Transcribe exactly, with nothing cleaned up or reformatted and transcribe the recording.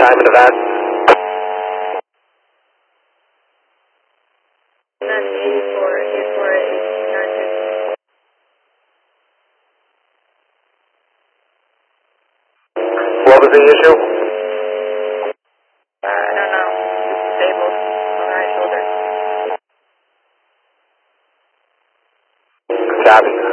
time and event. That's eighty-four, eighty-four, eighteen, nine fifteen. What was the issue? Uh, I don't know. He's disabled on the right shoulder. Copy.